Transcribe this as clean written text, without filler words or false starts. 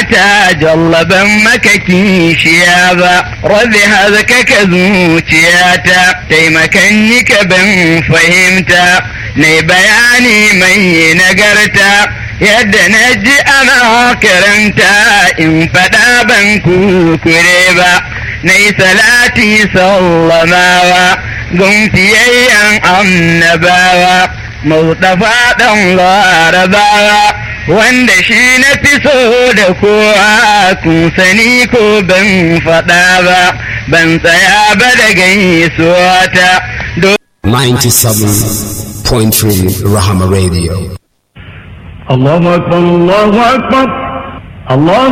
ta jallaban maka kishiya ba, rabbi hazkaka zuciyata taimakan ni ka ban fahimta, na bayani mai nagarta yadda na ji ana karanta in faɗa ban kukure ba, na yi salati sallamawa gunfiyayyen annabawa, Mustafa ɗan larabawa wanda shi na fi so da kowa, kun sani ko ban faɗa ba, ban tsaya ba da gaisuwa ta. 97.3 Rahama Radio. Allahu Akbar, Allahu Akbar, Allah